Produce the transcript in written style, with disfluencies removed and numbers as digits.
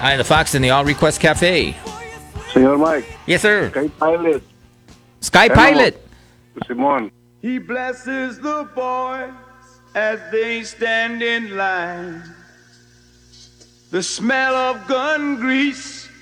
Hi, the Fox in the All Request Cafe. Señor Mike. Yes, sir. Sky Pilot. Sky Pilot. Simón. He blesses the boys as they stand in line. The smell of gun grease